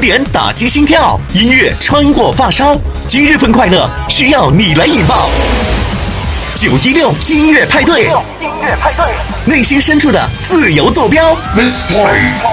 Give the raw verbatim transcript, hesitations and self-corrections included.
点打击心跳，音乐穿过发梢，今日份快乐需要你来引爆。九一六音乐派对，音乐派对，内心深处的自由坐标。Let's play。